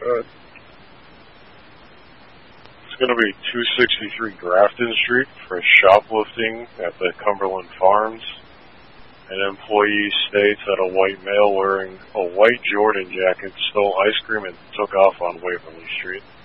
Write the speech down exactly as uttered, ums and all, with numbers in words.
ahead. It's going to be two sixty-three Grafton Street for shoplifting at the Cumberland Farms. An employee states that a white male wearing a white Jordan jacket stole ice cream and took off on Waverly Street.